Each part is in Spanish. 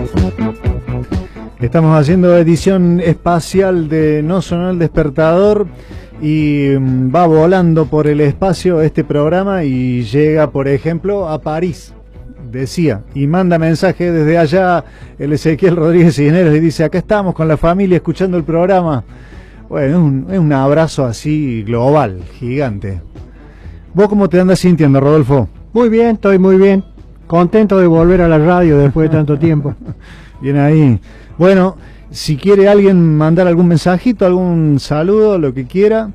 Estamos haciendo edición espacial de No Sonó el Despertador y va volando por el espacio este programa y llega, por ejemplo, a París, decía, y manda mensaje desde allá el Ezequiel Rodríguez Cisneros y dice: acá estamos con la familia escuchando el programa. Bueno, es un abrazo así global, gigante. ¿Vos cómo te andas sintiendo, Rodolfo? Muy bien, estoy muy bien. Contento de volver a la radio después de tanto tiempo. Bien ahí. Bueno, si quiere alguien mandar algún mensajito, algún saludo, lo que quiera,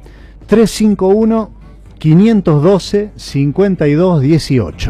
351-512-5218.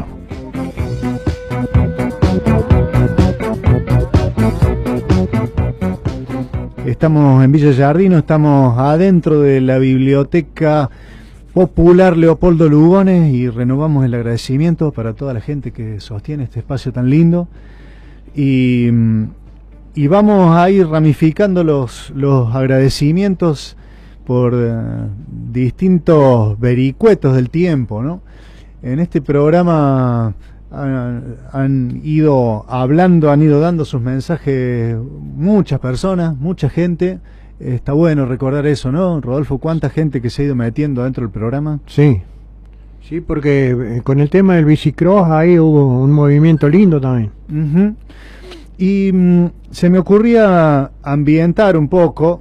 Estamos en Villa Giardino, estamos adentro de la Biblioteca Popular Leopoldo Lugones y renovamos el agradecimiento para toda la gente que sostiene este espacio tan lindo. Y vamos a ir ramificando los agradecimientos por distintos vericuetos del tiempo, ¿no? En este programa han ido hablando, han ido dando sus mensajes muchas personas, mucha gente. Está bueno recordar eso, ¿no, Rodolfo? ¿Cuánta gente que se ha ido metiendo dentro del programa? Sí, sí, porque con el tema del bicicross ahí hubo un movimiento lindo también. Y se me ocurría ambientar un poco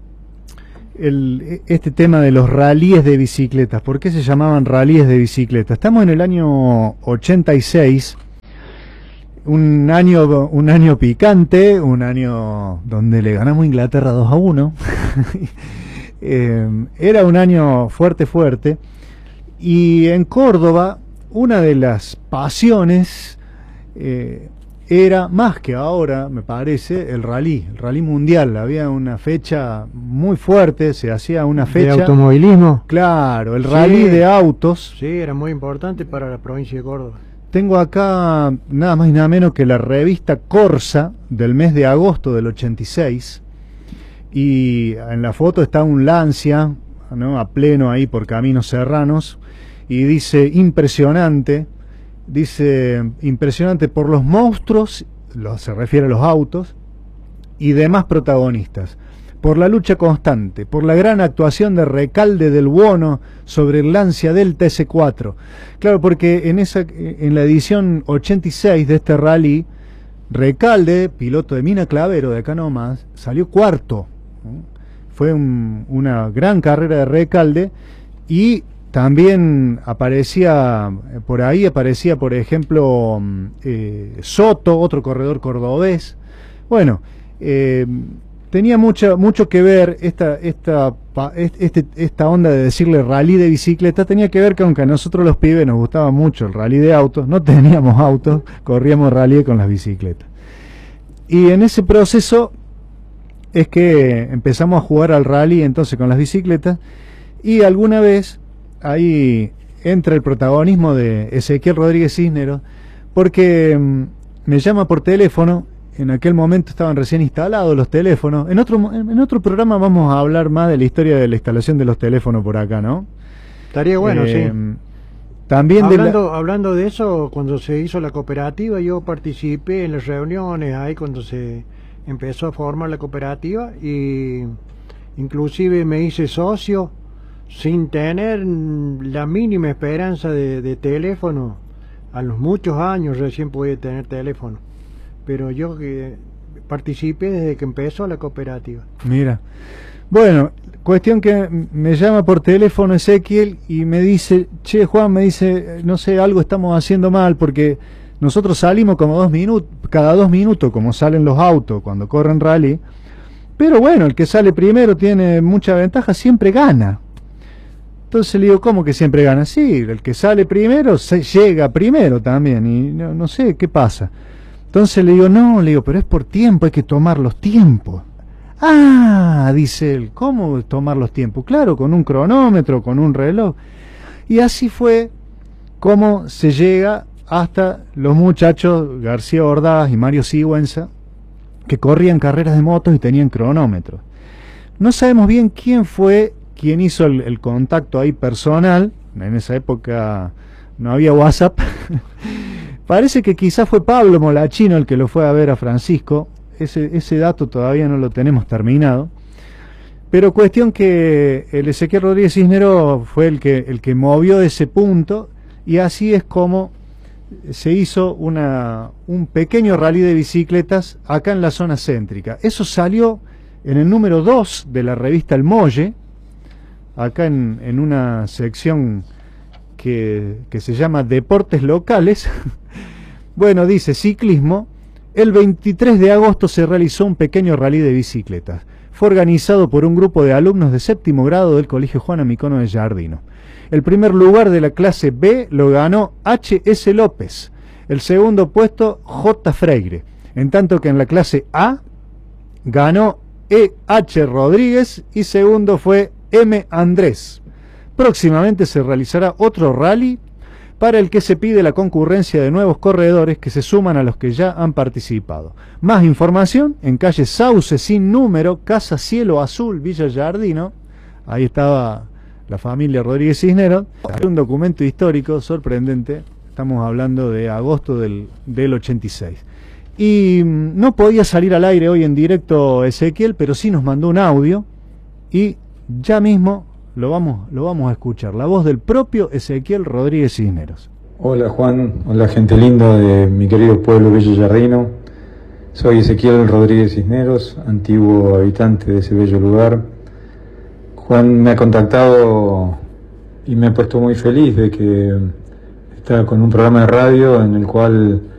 este tema de los rallies de bicicletas. ¿Por qué se llamaban rallies de bicicletas? Estamos en el año 86, un año picante, un año donde le ganamos a Inglaterra 2-1. Era un año fuerte, y en Córdoba una de las pasiones era, más que ahora, me parece, el rally mundial. Había una fecha muy fuerte, se hacía una fecha... ¿De automovilismo? Claro, el rally de autos. Sí, era muy importante para la provincia de Córdoba. Tengo acá nada más y nada menos que la revista Corsa del mes de agosto del 86, y en la foto está un Lancia, ¿no?, a pleno ahí por caminos serranos, y dice impresionante por los monstruos, se refiere a los autos, y demás protagonistas, por la lucha constante, por la gran actuación de Recalde del Buono sobre el Lancia Delta S4. Claro, porque en la edición 86 de este rally, Recalde, piloto de Mina Clavero, de acá nomás, salió cuarto. Fue una gran carrera de Recalde, y también aparecía, por ejemplo, Soto, otro corredor cordobés. Bueno, tenía mucho que ver esta onda de decirle rally de bicicleta. Tenía que ver que, aunque a nosotros los pibes nos gustaba mucho el rally de autos, no teníamos autos, corríamos rally con las bicicletas. Y en ese proceso es que empezamos a jugar al rally entonces con las bicicletas, y alguna vez ahí entra el protagonismo de Ezequiel Rodríguez Cisneros, porque me llama por teléfono. En aquel momento estaban recién instalados los teléfonos. En otro programa vamos a hablar más de la historia de la instalación de los teléfonos por acá, ¿no? Estaría bueno, sí. También hablando de eso, cuando se hizo la cooperativa, yo participé en las reuniones ahí cuando se empezó a formar la cooperativa, y inclusive me hice socio sin tener la mínima esperanza de teléfono. A los muchos años recién pude tener teléfono, pero yo que participé desde que empezó la cooperativa. Mira, bueno, cuestión que me llama por teléfono Ezequiel y me dice: che, Juan, me dice, no sé, algo estamos haciendo mal, porque nosotros salimos como cada 2 minutos, como salen los autos cuando corren rally, pero bueno, el que sale primero tiene mucha ventaja, siempre gana. Entonces le digo: ¿cómo que siempre gana? Sí, el que sale primero llega primero también, y no sé qué pasa. Entonces le digo, pero es por tiempo, hay que tomar los tiempos. Ah, dice él, ¿cómo tomar los tiempos? Claro, con un cronómetro, con un reloj. Y así fue como se llega hasta los muchachos García Ordaz y Mario Sigüenza, que corrían carreras de motos y tenían cronómetros. No sabemos bien quién fue quien hizo el contacto ahí personal. En esa época no había WhatsApp. Parece que quizás fue Pablo Molachino el que lo fue a ver a Francisco. Ese dato todavía no lo tenemos terminado. Pero cuestión que el Ezequiel Rodríguez Cisneros fue el que movió ese punto, y así es como se hizo un pequeño rally de bicicletas acá en la zona céntrica. Eso salió en el número 2 de la revista El Molle, acá en una sección que se llama Deportes Locales. Bueno, dice ciclismo. El 23 de agosto se realizó un pequeño rally de bicicletas. Fue organizado por un grupo de alumnos de séptimo grado del Colegio Juan Amicono de Giardino. El primer lugar de la clase B lo ganó H.S. López, el segundo puesto J. Freire, en tanto que en la clase A ganó E.H. Rodríguez y segundo fue M. Andrés. Próximamente se realizará otro rally para el que se pide la concurrencia de nuevos corredores que se suman a los que ya han participado. Más información en calle Sauce sin número, Casa Cielo Azul, Villa Giardino. Ahí estaba la familia Rodríguez Cisneros. Un documento histórico sorprendente. Estamos hablando de agosto del 86. Y no podía salir al aire hoy en directo Ezequiel, pero sí nos mandó un audio y ya mismo lo vamos a escuchar, la voz del propio Ezequiel Rodríguez Cisneros. Hola Juan, hola gente linda de mi querido pueblo Villa Giardino. Soy Ezequiel Rodríguez Cisneros, antiguo habitante de ese bello lugar. Juan me ha contactado y me ha puesto muy feliz de que está con un programa de radio en el cual